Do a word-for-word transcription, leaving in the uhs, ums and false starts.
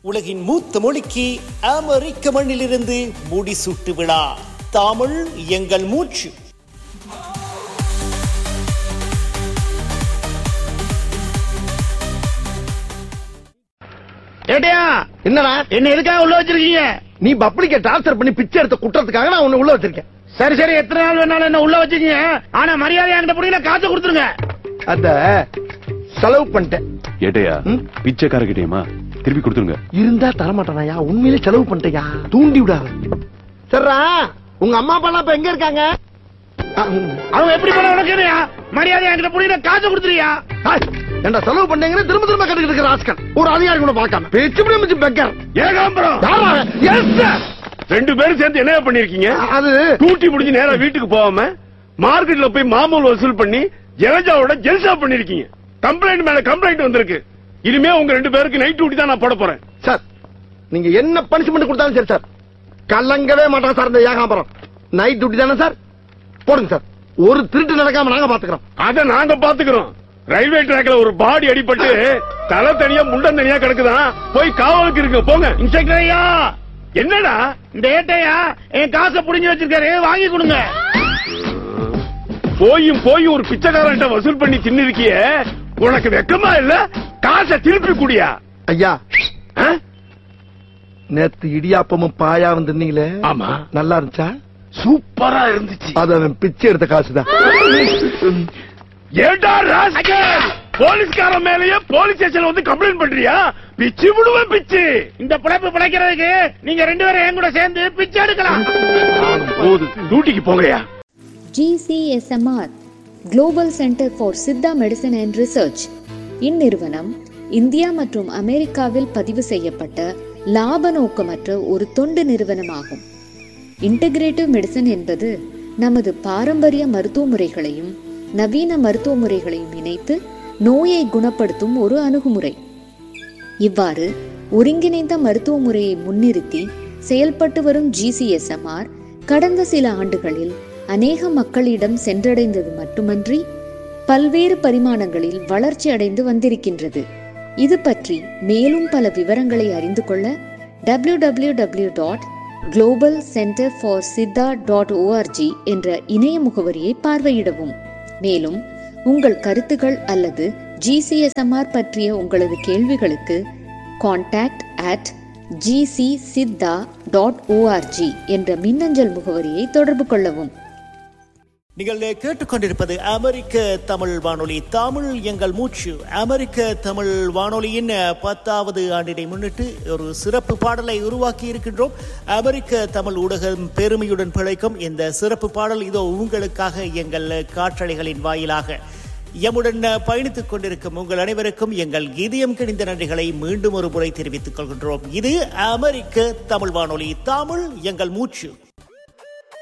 உலகின் மூத்த மொழிக்கு அமெரிக்க மண்ணிலிருந்து முடிசூட்டு விழா. தமிழ் எங்கள் மூச்சு. என்னடா என்ன எதுக்காக உள்ள வச்சிருக்கீங்க? நீ பப்ளிக்க டார்ச்சர் பண்ணி பிச்சை எடுத்த குற்றத்துக்காக நான் உன்னை உள்ள வச்சிருக்கேன். சரி சரி, எத்தனை நாள் வேணாலும் என்ன உள்ள வச்சிருக்கீங்க. ஆனா மரியாதை என்கிட்ட புரியல, காசு கொடுத்துருங்க. அத செலவு பண்ணிட்டேன். ஏட்டையா பிச்சைக்கார கிட்டேயுமா திருப்பி கொடுத்துருங்க. இருந்தா தரமாட்டானாயா, உண்மையிலே செலவு பண்ணிட்டேயா, தூண்டி விடாது. சரிடா, உங்க அம்மா அப்பா எல்லாம் இப்ப எங்க இருக்காங்க? அவங்க எப்படி பண்ண உனக்குறியா? மரியாதை என்கிட்ட புரியல, காசு கொடுத்துறியா? என்ன செலவு பண்ணீங்க திரும்ப திரும்ப கட்டுக்கிட்டு இருக்கிற ஆஸ்கர் ஒரு அதிகாரி கூட பார்க்காம பேச்சு முடிச்சு பெக்கர் ஏகாம்பரம். ரெண்டு பேரும் சேர்ந்து என்ன பண்ணிருக்கீங்க? அது டூட்டி முடிஞ்சு நேரா வீட்டுக்கு போகாம மார்க்கெட்ல போய் மாமூல் வசூல் பண்ணி ஜெலஜாவோட ஜெல்சா பண்ணிருக்கீங்க. கம்ப்ளைண்ட் மேல கம்ப்ளைண்ட் வந்திருக்கு. இனிமே உங்க ரெண்டு பேருக்கு நைட் டியூட்டி தான் நான் போட போறேன். சார், நீங்க என்ன பனிஷ்மெண்ட் கொடுத்தாலும் சரி சார், கலங்கவே மாட்டான் சார் இந்த ஏகாம்பரம். நைட் டியூட்டி தானே சார், போடுங்க சார். ஒரு திருட்டு நடக்காம நாங்க பாத்துக்கிறோம். அத நாங்க பாத்துக்கிறோம். ரயில்வே ட்ராக்ல ஒரு பாடி அடிபட்டு தலை தனியா முண்டம் தனியா கிடக்குதான், போய் காவலுக்கு இருக்கு போங்க. இன்ஸ்பெக்டர் ஐயா, என்னடா இந்த ஏட்டையா என் காசை புடிஞ்சு வச்சிருக்காரு, வாங்கி கொடுங்க. போயும் போய் ஒரு பிச்சைக்காரன்ட்ட வசூல் பண்ணி தின்னிருக்கிய, உனக்கு வெக்கமா இல்ல? காசை திருப்பி குடியா. ஐயா, நேத்து இடியாப்பமும் பாயா வந்திருந்தீங்களே, ஆமா, நல்லா இருந்துச்சா? சூப்பரா இருந்துச்சு. அது அவன் பிச்சை எடுத்த காசுதான். ஏண்டா ராஸ்கல், போலீஸ்காரன் மேலேயே போலீஸ் ஸ்டேஷன்ல வந்து கம்ப்ளைண்ட் பண்றியா? பிச்சு விடுவேன் பிச்சு. இந்த பிழைப்பு பிழைக்கிறதுக்கு நீங்க ரெண்டு பேரும் என் கூட சேர்ந்து பிச்சை எடுக்கலாம். போது டியூட்டிக்கு போங்கயா. G C S M R Global Center for Siddha medicine and research இந்நிறுவனம் இந்தியா மற்றும் அமெரிக்காவில் பதிவு செய்யப்பட்ட லாப நோக்கமற்ற ஒரு தொண்டு நிறுவனமாகும். இன்டகிரேட்டிவ் மெடிசன் என்பது நமது பாரம்பரிய மருத்துவ முறைகளையும் நவீன மருத்துவ முறைகளையும் இணைத்து நோயை குணப்படுத்தும் ஒரு அணுகுமுறை. இவ்வாறு ஒருங்கிணைந்த மருத்துவ முறையை முன்னிறுத்தி செயல்பட்டு வரும் G C S M R கடந்த சில ஆண்டுகளில் அநேக மக்களிடம் சென்றடைந்தது மட்டுமன்றி பல்வேறு பரிமாணங்களில் வளர்ச்சி அடைந்து வந்திருக்கின்றது. இது பற்றி மேலும் பல விவரங்களை அறிந்து கொள்ள W W W dot global centre for Siddha dot O R G என்ற இணைய முகவரியை பார்வையிடவும். மேலும் உங்கள் கருத்துகள் அல்லது G C S M R பற்றிய உங்களது கேள்விகளுக்கு contact at G C Siddha dot O R G என்ற மின்னஞ்சல் முகவரியை தொடர்பு கொள்ளவும். நீங்கள் கேட்டுக்கொண்டிருப்பது அமெரிக்க தமிழ் வானொலி, தமிழ் எங்கள் மூச்சு. அமெரிக்க தமிழ் வானொலியின் பத்தாவது ஆண்டினை முன்னிட்டு ஒரு சிறப்பு பாடலை உருவாக்கி இருக்கின்றோம். அமெரிக்க தமிழ் ஊடகம் பெருமையுடன் பிழைக்கும் இந்த சிறப்பு பாடல் இதோ உங்களுக்காக எங்கள் காற்றலைகளின் வாயிலாக. எம்முடன் பயணித்துக் கொண்டிருக்கும் உங்கள் அனைவருக்கும் எங்கள் இதயம் கிணிந்த நன்றிகளை மீண்டும் ஒரு முறை தெரிவித்துக் கொள்கின்றோம். இது அமெரிக்க தமிழ் வானொலி, தமிழ் எங்கள் மூச்சு.